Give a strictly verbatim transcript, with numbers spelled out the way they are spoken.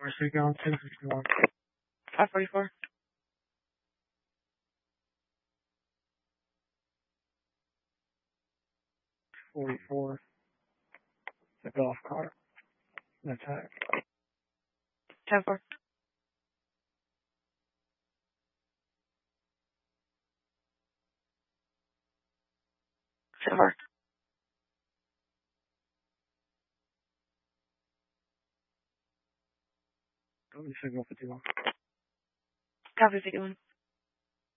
Where's he going to? He's going five forty-four. forty-four. The golf cart. An attack. ten four. ten four. Go to signal fifty-one. Copy fifty-one.